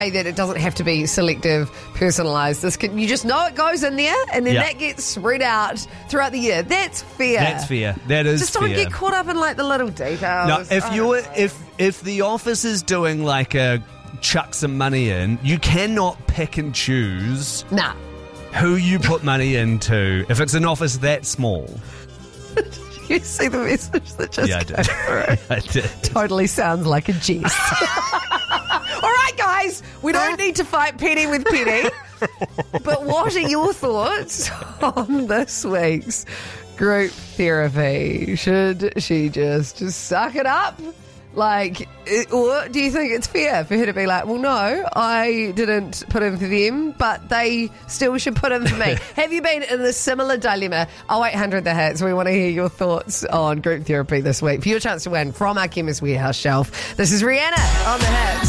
that it doesn't have to be selective, personalised. You just know it goes in there, and then that gets spread out throughout the year. That's fair. That's fair. That is just fair. don't get caught up in like the little details. No, if the office is doing like a chuck some money in, you cannot pick and choose who you put money into if it's an office that small. You see the message that just came through? I did. Totally sounds like a jest. All right, guys, we don't need to fight Penny with Penny. But what are your thoughts on this week's group therapy? Should she just suck it up? Or do you think it's fair for her to be like, well, no, I didn't put in for them, but they still should put in for me? Have you been in a similar dilemma? 0800 The Hits. We want to hear your thoughts on group therapy this week. For your chance to win from our Chemist Warehouse shelf, this is Rihanna on The Hits.